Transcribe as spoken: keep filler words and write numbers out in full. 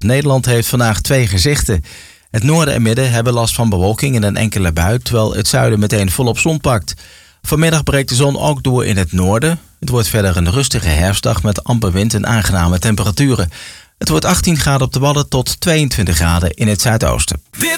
Nederland heeft vandaag twee gezichten. Het noorden en midden hebben last van bewolking en een enkele bui, terwijl het zuiden meteen volop zon pakt. Vanmiddag breekt de zon ook door in het noorden. Het wordt verder een rustige herfstdag met amper wind en aangename temperaturen. Het wordt achttien graden op de Wadden tot tweeëntwintig graden in het zuidoosten.